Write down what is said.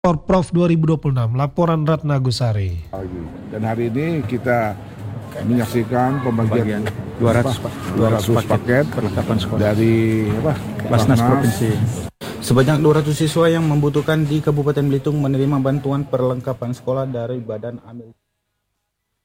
Prof 2026, laporan Ratna Agusari. Dan hari ini kita menyaksikan pembagian 200 paket perlengkapan sekolah dari Basnas Provinsi. Sebanyak 200 siswa yang membutuhkan di Kabupaten Belitung menerima bantuan perlengkapan sekolah dari Badan Amil